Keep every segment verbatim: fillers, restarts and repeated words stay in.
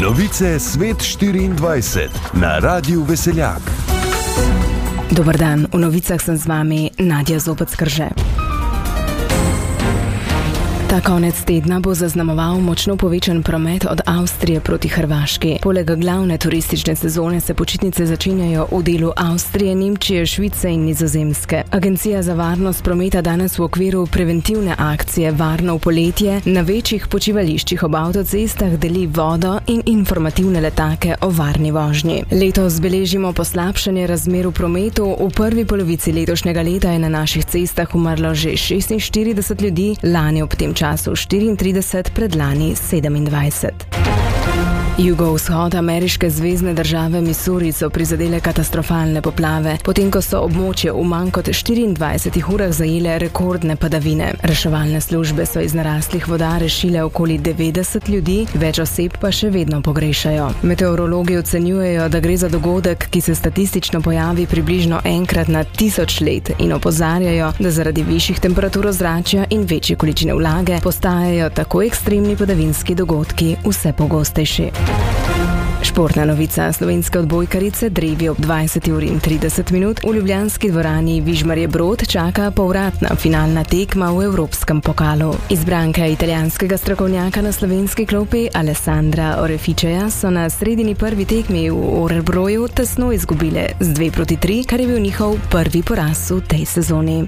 Novice Svet štiriindvajset na Radiu Veseljak. Dobar dan, v novicah sem z vami Nadja Zobec-Krže. Ta konec tedna bo zaznamoval močno povečan promet od Avstrije proti Hrvaški. Poleg glavne turistične sezone se počitnice začenjajo v delu Avstrije, Nemčije, Švice in Nizozemske. Agencija za varnost prometa danes v okviru preventivne akcije Varno v poletje na večjih počivališčih ob avtocestah deli vodo in informativne letake o varni vožnji. Letos beležimo poslabšanje razmer v prometu. V prvi polovici letošnjega leta je na naših cestah umrlo že šestinštirideset ljudi, lani ob tem času štiriintrideset, predlani sedemindvajset. Jugovzhod ameriške zvezne države Missouri so prizadele katastrofalne poplave, potem ko so območje v manj kot štiriindvajsetih urah zajele rekordne padavine. Reševalne službe so iz naraslih voda rešile okoli devetdeset ljudi, več oseb pa še vedno pogrešajo. Meteorologi ocenjujejo, da gre za dogodek, ki se statistično pojavi približno enkrat na tisoč let in opozarjajo, da zaradi višjih temperatur ozračja in večje količine vlage postajajo tako ekstremni padavinski dogodki vse pogostejši. Športna novica. Slovenske odbojkarice drevi ob dvajseti uri in trideset minut v ljubljanski dvorani Vižmarje Brod čaka povratna finalna tekma v Evropskem pokalu. Izbranka italijanskega strokovnjaka na slovenski klopi Alessandra Oreficeja so na sredini prvi tekmi v Orebroju tesno izgubile z dve proti tri, kar je bil njihov prvi poraz v tej sezoni.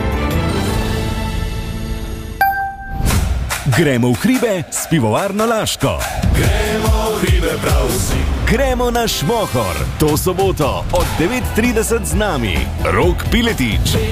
Gremo v hribe s pivovarno Laško. Gremo v hribe prav vsi. Gremo na Šmohor. To soboto od devet trideset z nami Rok Piletič,